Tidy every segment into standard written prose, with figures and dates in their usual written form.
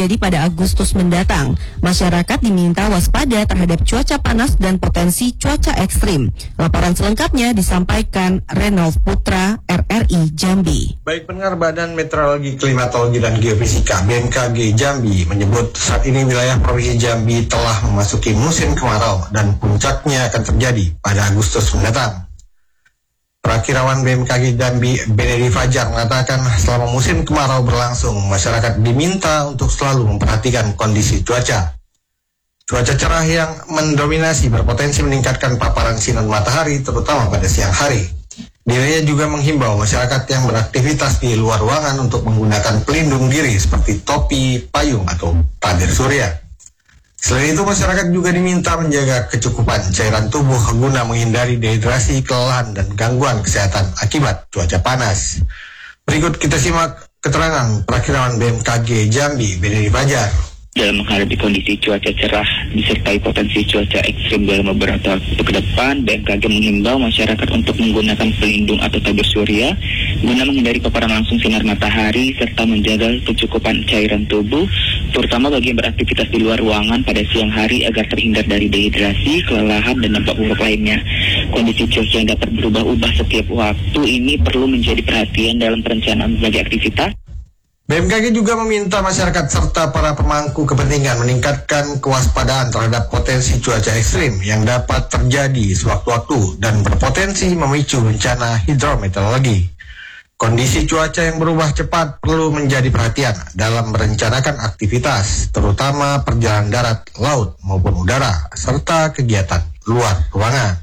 Jadi pada Agustus mendatang, masyarakat diminta waspada terhadap cuaca panas dan potensi cuaca ekstrim. Laporan selengkapnya disampaikan Renov Putra, RRI Jambi. Baik pendengar, Badan Meteorologi, Klimatologi, dan Geofisika BMKG Jambi menyebut saat ini wilayah Provinsi Jambi telah memasuki musim kemarau dan puncaknya akan terjadi pada Agustus mendatang. Perakirawan BMKG Jambi, Benedi Fajar, mengatakan selama musim kemarau berlangsung, masyarakat diminta untuk selalu memperhatikan kondisi cuaca. Cuaca cerah yang mendominasi berpotensi meningkatkan paparan sinar matahari, terutama pada siang hari. Dirinya juga menghimbau masyarakat yang beraktivitas di luar ruangan untuk menggunakan pelindung diri seperti topi, payung, atau tabir surya. Selain itu, masyarakat juga diminta menjaga kecukupan cairan tubuh guna menghindari dehidrasi, kelelahan, dan gangguan kesehatan akibat cuaca panas. Berikut kita simak keterangan perakirawan BMKG Jambi, Benedi Fajar. Dalam menghadapi kondisi cuaca cerah disertai potensi cuaca ekstrim dalam beberapa waktu ke depan, BMKG menghimbau masyarakat untuk menggunakan pelindung atau tabir surya guna menghindari paparan langsung sinar matahari serta menjaga kecukupan cairan tubuh, terutama bagi yang beraktivitas di luar ruangan pada siang hari agar terhindar dari dehidrasi, kelelahan, dan dampak buruk lainnya. Kondisi cuaca yang dapat berubah-ubah setiap waktu ini perlu menjadi perhatian dalam perencanaan berbagai aktivitas. BMKG juga meminta masyarakat serta para pemangku kepentingan meningkatkan kewaspadaan terhadap potensi cuaca ekstrim yang dapat terjadi sewaktu-waktu dan berpotensi memicu bencana hidrometeorologi. Kondisi cuaca yang berubah cepat perlu menjadi perhatian dalam merencanakan aktivitas, terutama perjalanan darat, laut, maupun udara, serta kegiatan luar ruangan.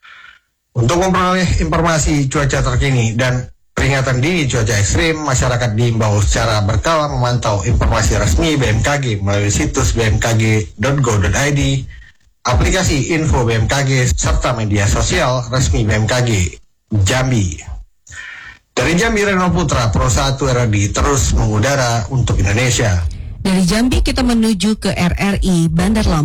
Untuk memperoleh informasi cuaca terkini dan peringatan dini cuaca ekstrim, masyarakat diimbau secara berkala memantau informasi resmi BMKG melalui situs bmkg.go.id, aplikasi info BMKG, serta media sosial resmi BMKG Jambi. Dari Jambi, Renov Putra, Pro 1 RRI terus mengudara untuk Indonesia. Dari Jambi kita menuju ke RRI Bandar Lampung.